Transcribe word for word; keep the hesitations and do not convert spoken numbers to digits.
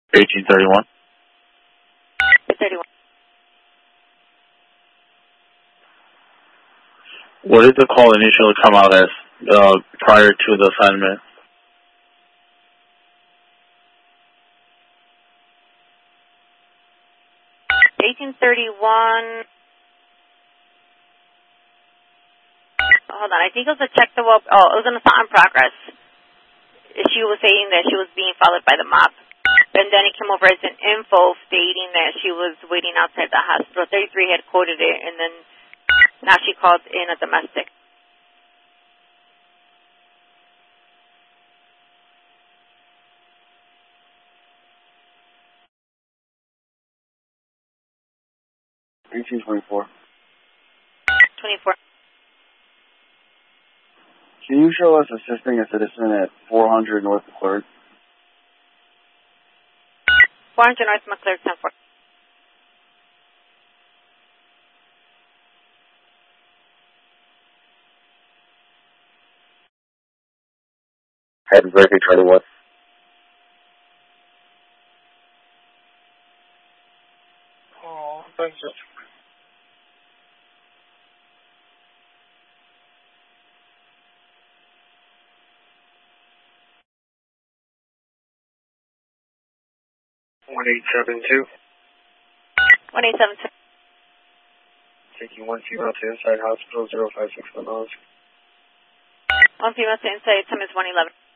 eighteen thirty-one. thirty-one. What did the call initially come out as uh, prior to the assignment? eighteen thirty-one. Hold on, I think it was a check the well. Oh, it was an assault in progress. She was saying that she was being followed by the mob. And then it came over as an info stating that she was waiting outside the hospital. thirty-three had coded it, and then now she called in a domestic. eighteen twenty-four. twenty-four. Can you show us assisting a citizen at four hundred North McClure? four hundred North McClure, ten four. Head Berkeley twenty-one. Oh, thank you. one eight seven two. one eight seven two. Taking one female to inside hospital, zero five six one miles. One female to inside, time is one eleven.